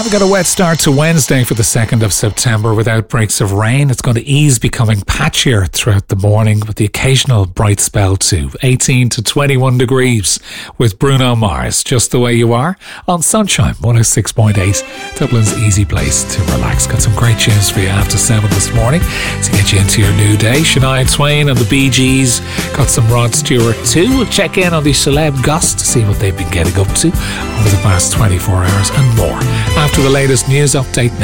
We've got a wet start to Wednesday for the 2nd of September with outbreaks of rain. It's going to ease, becoming patchier throughout the morning with the occasional bright spell too. 18 to 21 degrees with Bruno Mars, Just the Way You Are, on Sunshine 106.8, Dublin's easy place to relax. Got some great tunes for you after 7 this morning to get you into your new day. Shania Twain and the Bee Gees. Got some Rod Stewart too. We'll check in on the Celeb Gust to see what they've been getting up to over the past 24 hours and more after the latest news update now.